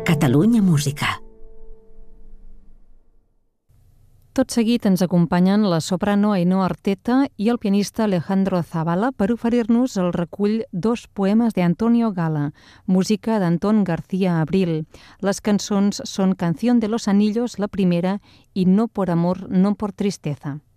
Catalunya Música. Tot seguit ens acompanyen la soprano Ainhoa Arteta i el pianista Alejandro Zabala per oferir-nos el recull Dos poemes de Antonio Gala, música d'Antón García Abril. Les cançons són Canción de los Anillos, la primera, i No por amor, no por tristeza.